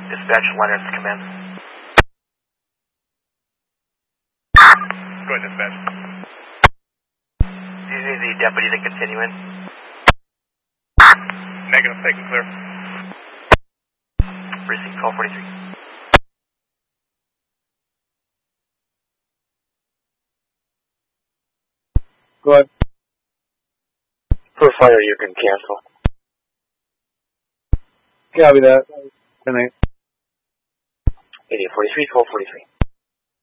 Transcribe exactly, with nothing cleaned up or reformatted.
Dispatch, Leonard's command. Go ahead, dispatch. Do you need the deputy to continue in? Negative, taken clear. Precinct twelve forty-three. Go ahead. For fire, you can cancel. Copy that. Good night. eighty-eight forty-three, twelve forty-three.